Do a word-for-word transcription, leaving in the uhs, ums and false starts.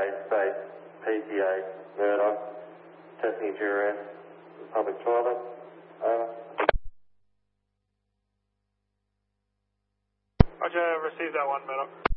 A, space, P T A, Murdoch, testing Duran, public toilet, over. Roger, receive that one, Murdoch.